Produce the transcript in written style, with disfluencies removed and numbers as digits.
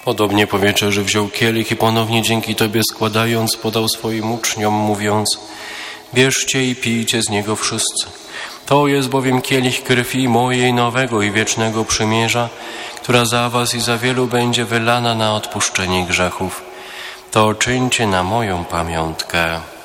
Podobnie po wieczerzy wziął kielich i ponownie dzięki Tobie składając podał swoim uczniom, mówiąc: bierzcie i pijcie z niego wszyscy. To jest bowiem kielich krwi mojej nowego i wiecznego przymierza, która za was i za wielu będzie wylana na odpuszczenie grzechów. To czyńcie na moją pamiątkę.